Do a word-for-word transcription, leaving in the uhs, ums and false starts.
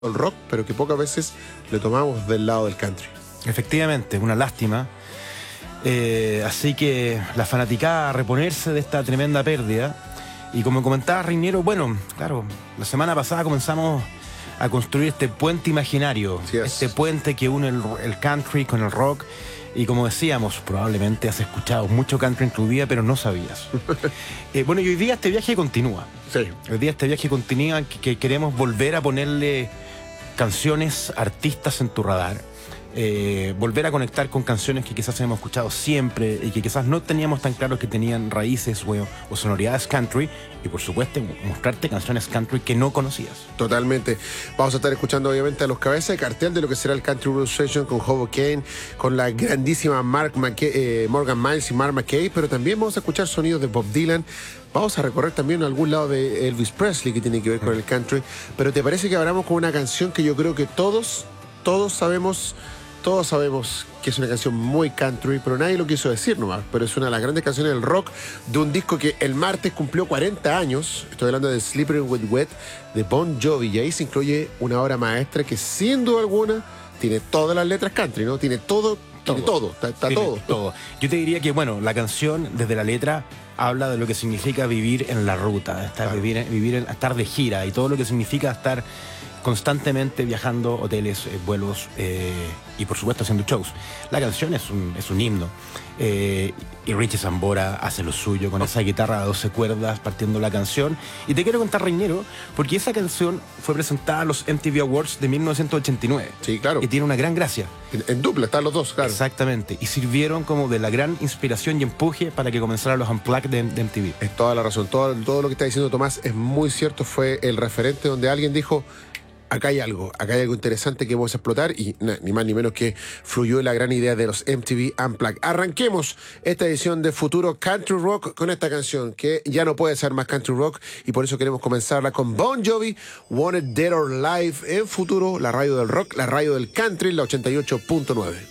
el rock, pero que pocas veces le tomamos del lado del country. Efectivamente, una lástima. Eh, así que la fanaticada a reponerse de esta tremenda pérdida. Y como comentaba Reiniero, bueno, claro, la semana pasada comenzamos a construir este puente imaginario, Sí, este puente que une el, el country con el rock. Y como decíamos, probablemente has escuchado mucho country en tu vida, pero no sabías. eh, bueno, y hoy día este viaje continúa. Sí. Hoy día este viaje continúa, que, que queremos volver a ponerle canciones, artistas en tu radar. Eh, volver a conectar con canciones que quizás hemos escuchado siempre y que quizás no teníamos tan claro que tenían raíces o, o sonoridades country, y por supuesto mostrarte canciones country que no conocías. Totalmente. Vamos a estar escuchando obviamente a los cabezas de cartel de lo que será el Country Road Session con Hobo Kane, con la grandísima Mark McKay, eh, Morgan Miles y Mark McKay, pero también vamos a escuchar sonidos de Bob Dylan. Vamos a recorrer también algún lado de Elvis Presley que tiene que ver con el country. Pero ¿te parece que abramos con una canción que yo creo que todos, todos sabemos... Todos sabemos que es una canción muy country, pero nadie lo quiso decir nomás. Pero es una de las grandes canciones del rock de un disco que el martes cumplió cuarenta años. Estoy hablando de Slippery When Wet de Bon Jovi. Y ahí se incluye una obra maestra que sin duda alguna tiene todas las letras country, ¿no? Tiene todo, Todo. tiene todo, está, está Tiene todo. todo. Yo te diría que, bueno, la canción desde la letra habla de lo que significa vivir en la ruta, estar, Claro. vivir, vivir en, estar de gira y todo lo que significa estar constantemente viajando, hoteles, eh, vuelos eh, y por supuesto haciendo shows. La canción es un, es un himno eh, y Richie Sambora hace lo suyo con esa guitarra a doce cuerdas partiendo la canción. Y te quiero contar, Reiniero, porque esa canción fue presentada a los M T V Awards de mil novecientos ochenta y nueve. Sí, claro. Y tiene una gran gracia. En, en dupla están los dos, claro. Exactamente. Y sirvieron como de la gran inspiración y empuje para que comenzaran los Unplugged de, de M T V. Es toda la razón. Todo, todo lo que está diciendo Tomás es muy cierto. Fue el referente donde alguien dijo: acá hay algo, acá hay algo interesante que vamos a explotar, y na, ni más ni menos que fluyó la gran idea de los M T V Unplugged. Arranquemos esta edición de Futuro Country Rock con esta canción que ya no puede ser más country rock, y por eso queremos comenzarla con Bon Jovi, Wanted Dead or Alive, en Futuro, la radio del rock, la radio del country, la ochenta y ocho punto nueve.